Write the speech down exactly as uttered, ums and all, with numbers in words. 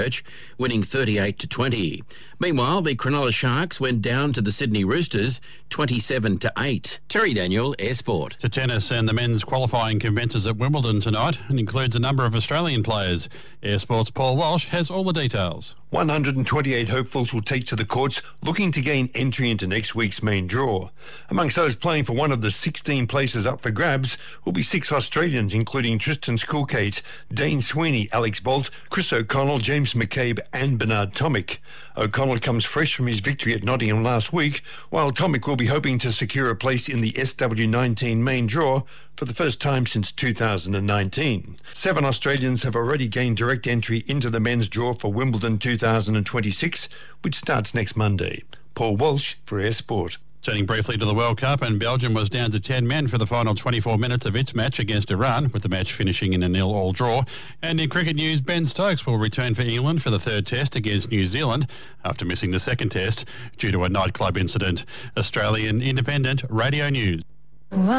winning thirty-eight to twenty. Meanwhile, the Cronulla Sharks went down to the Sydney Roosters twenty-seven to eight. Terry Daniel, Air Sport. To tennis, and the men's qualifying commences at Wimbledon tonight and includes a number of Australian players. Air Sport's Paul Walsh has all the details. one hundred twenty-eight hopefuls will take to the courts looking to gain entry into next week's main draw. Amongst those playing for one of the sixteen places up for grabs will be six Australians, including Tristan Skulkate, Dane Sweeney, Alex Bolt, Chris O'Connell, James McCabe and Bernard Tomic. O'Connell comes fresh from his victory at Nottingham last week, while Tomic will be hoping to secure a place in the S W nineteen main draw for the first time since two thousand nineteen. Seven Australians have already gained direct entry into the men's draw for Wimbledon two thousand twenty-six, which starts next Monday. Paul Walsh for Air Sport. Turning briefly to the World Cup, and Belgium was down to ten men for the final twenty-four minutes of its match against Iran, with the match finishing in a nil-all draw. And in cricket news, Ben Stokes will return for England for the third test against New Zealand after missing the second test due to a nightclub incident. Australian Independent Radio News.